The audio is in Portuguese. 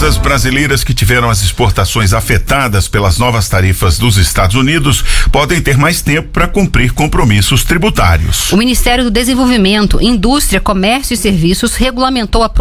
empresas brasileiras que tiveram as exportações afetadas pelas novas tarifas dos Estados Unidos podem ter mais tempo para cumprir compromissos tributários. O Ministério do Desenvolvimento, Indústria, Comércio e Serviços regulamentou a